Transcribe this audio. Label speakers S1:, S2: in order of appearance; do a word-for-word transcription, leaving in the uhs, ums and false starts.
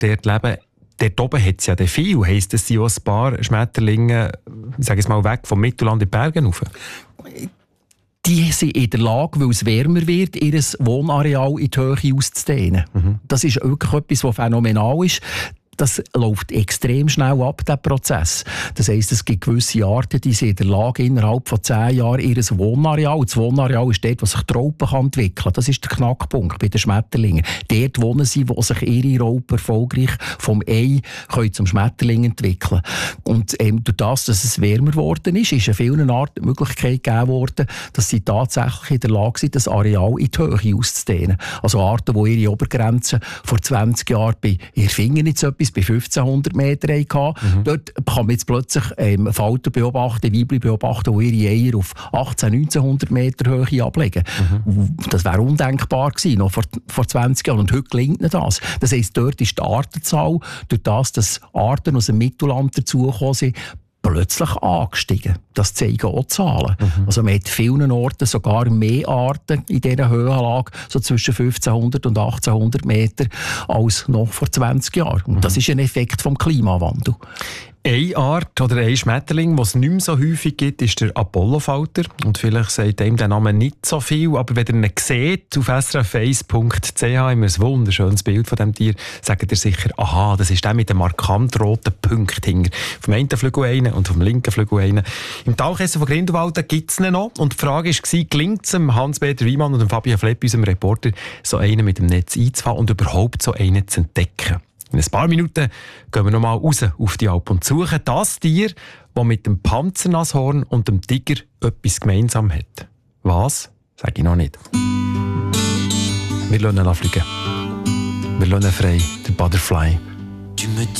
S1: dort leben. Dort oben hat es ja viel. Heisst das, sind auch ein paar Schmetterlinge, ich sage es mal, weg vom Mittelland in die Berge rauf?
S2: Die sind in der Lage, weil es wärmer wird, ihr Wohnareal in die Höhe auszudehnen. Mhm. Das ist wirklich etwas, was phänomenal ist. Das läuft extrem schnell ab, der Prozess. Das heisst, es gibt gewisse Arten, die sind in der Lage, innerhalb von zehn Jahren ihr Wohnareal, das Wohnareal ist dort, wo sich die Raupe entwickeln kann. Das ist der Knackpunkt bei den Schmetterlingen. Dort wohnen sie, wo sich ihre Raupen erfolgreich vom Ei können zum Schmetterling entwickeln. Und ähm, durch das, dass es wärmer geworden ist, ist in vielen Arten die Möglichkeit gegeben worden, dass sie tatsächlich in der Lage sind, das Areal in die Höhe auszudehnen. Also Arten, die ihre Obergrenze vor zwanzig Jahren bei ihr Finger nicht so etwas bei fünfzehnhundert Meter hatten. Mhm. Dort kann man jetzt plötzlich ähm, Falter beobachten, Weibchen beobachten, die ihre Eier auf achtzehnhundert, neunzehnhundert Meter Höhe ablegen. Mhm. Das wäre undenkbar gewesen, noch vor, vor zwanzig Jahren. Und heute gelingt nicht das. Das heisst, dort ist die Artenzahl, durch das, dass Arten aus dem Mittelland dazugekommen sind, plötzlich angestiegen. Das zeigen auch Zahlen. Mhm. Also man hat in vielen Orten sogar mehr Arten in dieser Höhenlage, so zwischen fünfzehnhundert und achtzehnhundert Meter, als noch vor zwanzig Jahren. Und mhm. das ist ein Effekt vom Klimawandel.
S1: Eine Art oder ein Schmetterling, den es nicht mehr so häufig gibt, ist der Apollofalter. Und vielleicht sagt ihm der Name nicht so viel, aber wenn ihr ihn seht, auf s r f eins punkt c h haben wir ein wunderschönes Bild von diesem Tier, sagt ihr sicher, aha, das ist der mit dem markant roten Punkt hinter. Vom einen Flügel einen und vom linken Flügel einen. Im Talkessel von Grindelwald gibt es ihn noch. Und die Frage war, gelingt es dem Hans-Peter Wyman und dem Fabian Flepp, unserem Reporter, so einen mit dem Netz einzufangen und überhaupt so einen zu entdecken? In ein paar Minuten gehen wir noch mal raus auf die Alp und suchen das Tier, das mit dem Panzernashorn und dem Tiger etwas gemeinsam hat. Was? Sage ich noch nicht. Wir lassen ihn fliegen. Wir lassen ihn frei, der Butterfly.